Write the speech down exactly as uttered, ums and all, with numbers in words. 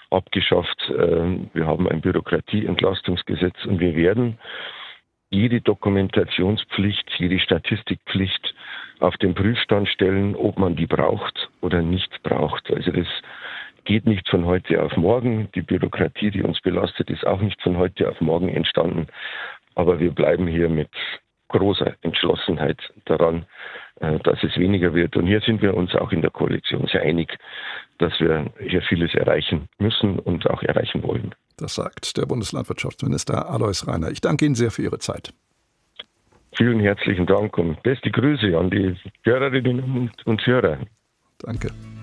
abgeschafft. Wir haben ein Bürokratieentlastungsgesetz und wir werden jede Dokumentationspflicht, jede Statistikpflicht auf den Prüfstand stellen, ob man die braucht oder nicht braucht. Also das geht nicht von heute auf morgen. Die Bürokratie, die uns belastet, ist auch nicht von heute auf morgen entstanden. Aber wir bleiben hier mit großer Entschlossenheit daran, dass es weniger wird. Und hier sind wir uns auch in der Koalition sehr einig, dass wir hier vieles erreichen müssen und auch erreichen wollen. Das sagt der Bundeslandwirtschaftsminister Alois Rainer. Ich danke Ihnen sehr für Ihre Zeit. Vielen herzlichen Dank und beste Grüße an die Hörerinnen und Hörer. Danke.